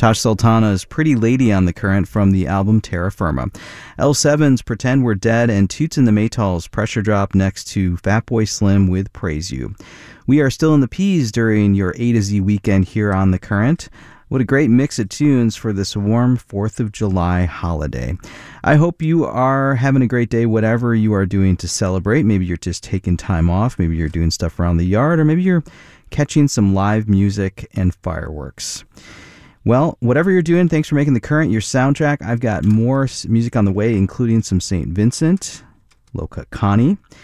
Tosh Sultana's Pretty Lady on the current from the album Terra Firma. L7's Pretend We're Dead, and Toots and the Maytals Pressure Drop next to Fatboy Slim with Praise You. We are still in the P's during your A to Z weekend here on the current. What a great mix of tunes for this warm 4th of July holiday. I hope you are having a great day, whatever you are doing to celebrate. Maybe you're just taking time off. Maybe you're doing stuff around the yard, or maybe you're catching some live music and fireworks. Well, whatever you're doing, thanks for making the current your soundtrack. I've got more music on the way, including some St. Vincent, Low Cut Connie,